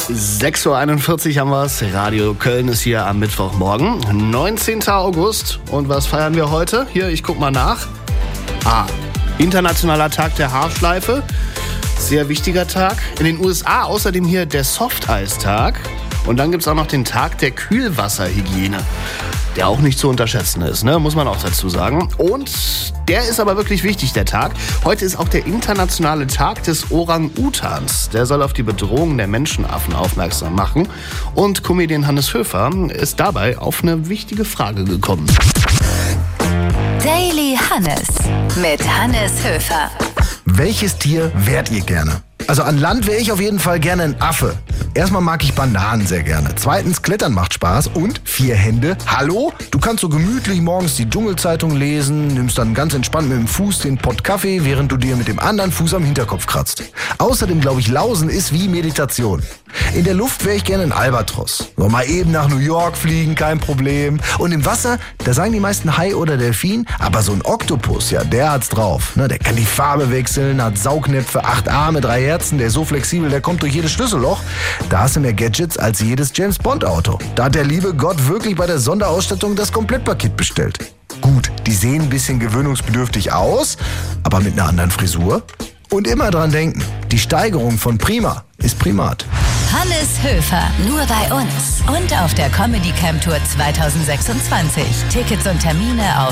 6.41 Uhr haben wir es. Radio Köln ist hier am Mittwochmorgen, 19. August. Und was feiern wir heute? Hier, ich guck mal nach. Internationaler Tag der Haarschleife. Sehr wichtiger Tag. In den USA außerdem hier der Softeis-Tag. Und dann gibt es auch noch den Tag der Kühlwasserhygiene, der auch nicht zu unterschätzen ist, ne? Muss man auch dazu sagen. Und der ist aber wirklich wichtig, der Tag. Heute ist auch der internationale Tag des Orang-Utans. Der soll auf die Bedrohung der Menschenaffen aufmerksam machen. Und Comedian Hannes Höfer ist dabei auf eine wichtige Frage gekommen. Daily Hannes mit Hannes Höfer. Welches Tier wärt ihr gerne? Also an Land wäre ich auf jeden Fall gerne ein Affe. Erstmal mag ich Bananen sehr gerne. Zweitens, Klettern macht Spaß. Und 4 Hände. Hallo? Du kannst so gemütlich morgens die Dschungelzeitung lesen, nimmst dann ganz entspannt mit dem Fuß den Pott Kaffee, während du dir mit dem anderen Fuß am Hinterkopf kratzt. Außerdem glaube ich, Lausen ist wie Meditation. In der Luft wäre ich gerne ein Albatros. So mal eben nach New York fliegen, kein Problem. Und im Wasser, da sagen die meisten Hai oder Delfin, aber so ein Oktopus, ja, der hat's drauf. Ne, der kann die Farbe wechseln, hat Saugnäpfe, 8 Arme, 3 Herzen, der ist so flexibel, der kommt durch jedes Schlüsselloch. Da hast du mehr Gadgets als jedes James-Bond-Auto. Da hat der liebe Gott wirklich bei der Sonderausstattung das Komplettpaket bestellt. Gut, die sehen ein bisschen gewöhnungsbedürftig aus, aber mit einer anderen Frisur. Und immer dran denken, die Steigerung von Prima ist Primat. Hannes Höfer, nur bei uns und auf der Comedy Camp Tour 2026. Tickets und Termine auf